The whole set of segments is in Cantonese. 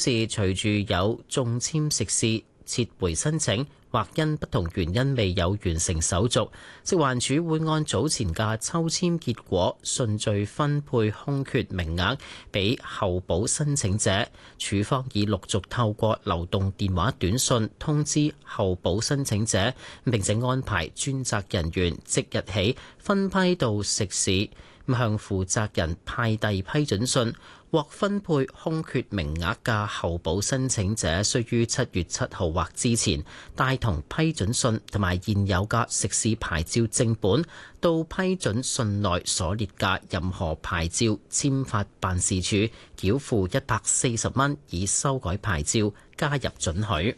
示，隨住有中籤食肆撤回申請，或因不同原因未有完成手續，食環署會按早前嘅抽籤結果順序分配空缺名額俾候補申請者。署方已陸續透過流動電話短訊通知候補申請者，並且安排專責人員即日起分批到食肆，向負責人派遞批准信。獲分配空缺名額嘅候補申請者，須於7月7號或之前帶同批准信同埋現有嘅食肆牌照正本，到批准信內所列嘅任何牌照簽發辦事處繳付140蚊，以修改牌照加入准許。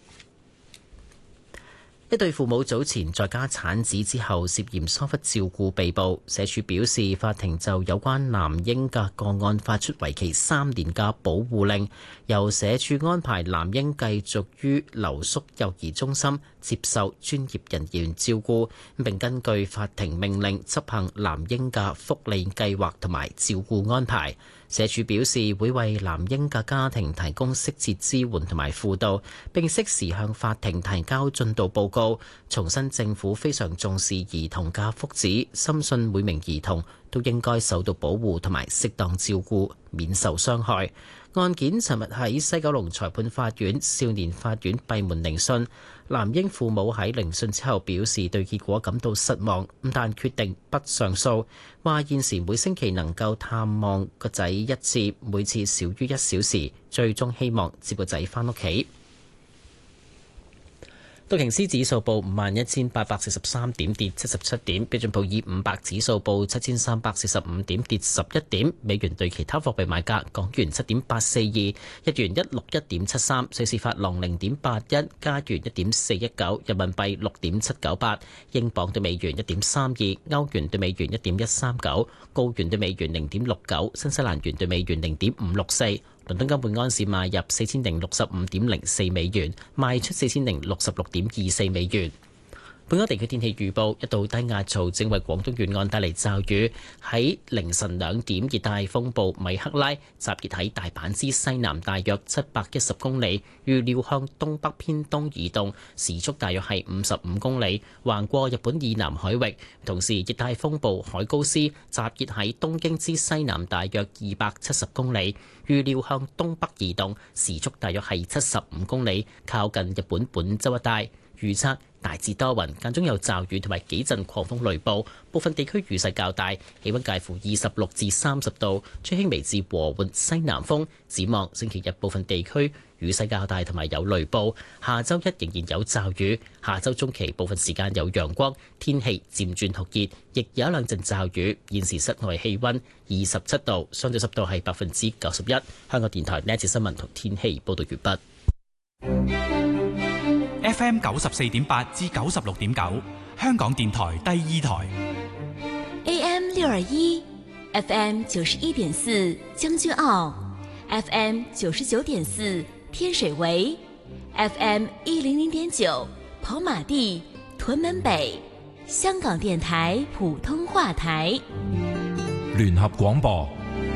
一對父母早前在家產子之後涉嫌疏忽照顧被捕，社署表示法庭就有關男嬰嘅個案發出為期3年嘅保護令，由社署安排男嬰繼續於留宿幼兒中心接受專業人員照顧，並根據法庭命令執行男嬰嘅福利計劃同埋照顧安排。社署表示會為男嬰嘅家庭提供適切支援同埋輔導，並適時向法庭提交進度報告。重申政府非常重視兒童嘅福祉，深信每名兒童都應該受到保護同埋適當照顧，免受傷害。案件尋日喺西九龍裁判法院少年法院閉門聆訊，男嬰父母喺聆訊之後表示對結果感到失望，但決定不上訴，話現時每星期能夠探望個仔一次，每次少於1小時，最終希望接個仔返屋企。道瓊斯指數報51,843點，跌77點；標準普爾500指數報7,345點，跌11點。美元對其他貨幣買價：港元7.842，日元161.73，瑞士法郎0.81，加元1.419，人民幣6.798，英鎊對美元1.32，歐元對美元1.139，澳元對美元0.69，新西蘭元對美元0.564。倫敦金每安士買入4065.04美元，賣出4066.24美元。本港地區天氣預報：一道低壓槽正為廣東沿岸帶嚟驟雨。喺凌晨2點，熱帶風暴米克拉集結喺大阪之西南大約710公里，預料向東北偏東移動，時速大約係55公里，橫過日本以南海域。同時，熱帶風暴海高斯集結喺東京之西南大約270公里，預料向東北移動，時速大約係75公里，靠近日本本州一帶。預測大致多雲，間中有驟雨同埋幾陣狂風雷暴，部分地區雨勢較大，氣溫介乎26至30度，吹輕微至和緩西南風。展望星期日部分地區雨勢較大同埋有雷暴，下週一仍然有驟雨，下週中期部分時間有陽光，天氣漸轉酷熱，亦有一兩陣驟雨。現時室外氣溫27度，相對濕度係91%。香港電台呢一節新聞同天氣報道完畢。 FM 94.8至96.9，香港電台第二台。 AM 621 FM 91.4將軍澳 FM 99.4天水圍 FM 100.9跑馬地屯門北，香港電台普通話台。 聯合廣播。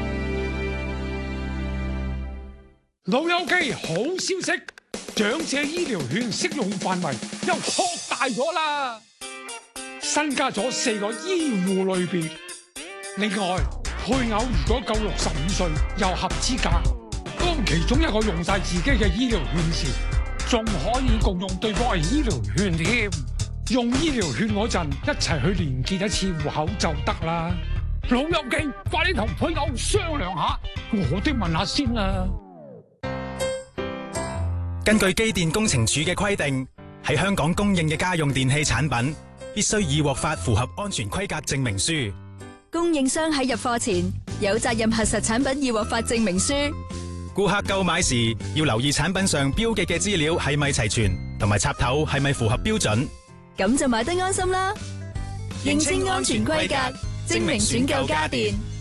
老友記，好消息！長者醫療券適用範圍又擴大咗啦，新加咗4個醫護類別。另外，配偶如果夠65歲又合資格，當其中一個用晒自己嘅醫療券時，仲可以共用對方嘅醫療券添。用醫療券嗰陣，一齊去連結一次戶口就得啦。老友記，快啲同配偶商量下，我都問下先啦。 根據機電工程署嘅規定，喺香港供應嘅家用電器產品必須已獲發符合安全規格證明書。 供應商喺入貨前有責任核實產品已獲發證明書。 顧客購買時要留意產品上標記嘅資料係咪齊全，同埋插頭係咪符合標準。 咁就買得安心啦。認清安全規格，證明選購家電。